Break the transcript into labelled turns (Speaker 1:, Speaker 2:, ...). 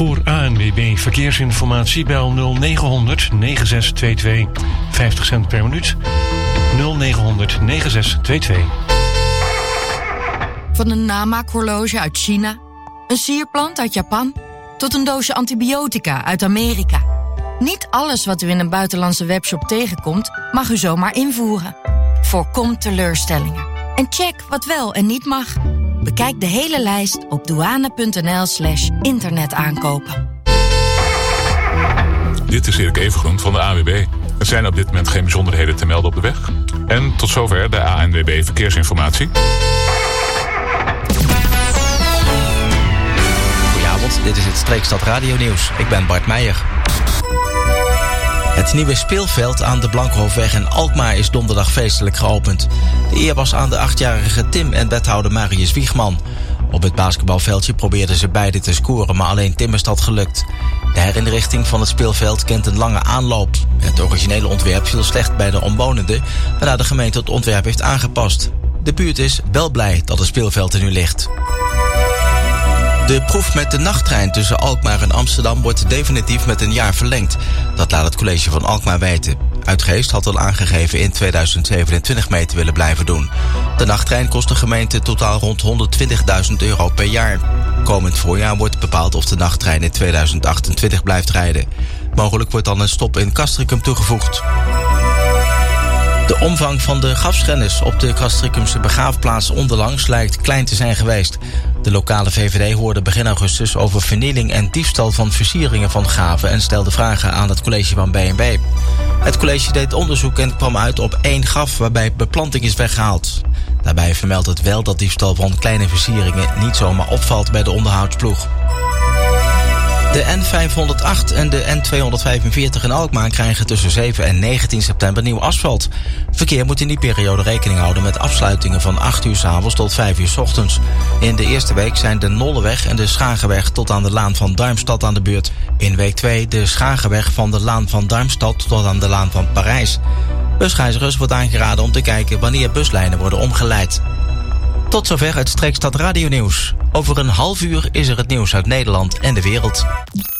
Speaker 1: Voor ANWB Verkeersinformatie bel 0900 9622. 50 cent per minuut. 0900 9622.
Speaker 2: Van een namaakhorloge uit China, een sierplant uit Japan, tot een doosje antibiotica uit Amerika. Niet alles wat u in een buitenlandse webshop tegenkomt, mag u zomaar invoeren. Voorkom teleurstellingen. En check wat wel en niet mag. Bekijk de hele lijst op douane.nl/internetaankopen.
Speaker 3: Dit is Erik Evengroen van de ANWB. Er zijn op dit moment geen bijzonderheden te melden op de weg. En tot zover de ANWB Verkeersinformatie.
Speaker 4: Goedenavond, dit is het Streekstad Radio Nieuws. Ik ben Bart Meijer. Het nieuwe speelveld aan de Blankenhofweg in Alkmaar is donderdag feestelijk geopend. De eer was aan de 8-jarige Tim en wethouder Marius Wiegman. Op het basketbalveldje probeerden ze beide te scoren, maar alleen Tim is dat gelukt. De herinrichting van het speelveld kent een lange aanloop. Het originele ontwerp viel slecht bij de omwonenden, waarna de gemeente het ontwerp heeft aangepast. De buurt is wel blij dat het speelveld er nu ligt. De proef met de nachttrein tussen Alkmaar en Amsterdam wordt definitief met een jaar verlengd. Dat laat het college van Alkmaar weten. Uitgeest had al aangegeven in 2027 mee te willen blijven doen. De nachttrein kost de gemeente totaal rond €120.000 per jaar. Komend voorjaar wordt bepaald of de nachttrein in 2028 blijft rijden. Mogelijk wordt dan een stop in Castricum toegevoegd. De omvang van de grafschennis op de Castricumse begraafplaats onderlangs lijkt klein te zijn geweest. De lokale VVD hoorde begin augustus over vernieling en diefstal van versieringen van graven en stelde vragen aan het college van B&B. Het college deed onderzoek en kwam uit op 1 graf waarbij beplanting is weggehaald. Daarbij vermeldt het wel dat diefstal van kleine versieringen niet zomaar opvalt bij de onderhoudsploeg. De N508 en de N245 in Alkmaar krijgen tussen 7 en 19 september nieuw asfalt. Verkeer moet in die periode rekening houden met afsluitingen van 8 uur 's avonds tot 5 uur 's ochtends. In de eerste week zijn de Nolleweg en de Schagenweg tot aan de Laan van Darmstad aan de beurt. In week 2 de Schagenweg van de Laan van Darmstad tot aan de Laan van Parijs. Busreizigers wordt aangeraden om te kijken wanneer buslijnen worden omgeleid. Tot zover het Streekstad Radio Nieuws. Over een half uur is er het nieuws uit Nederland en de wereld.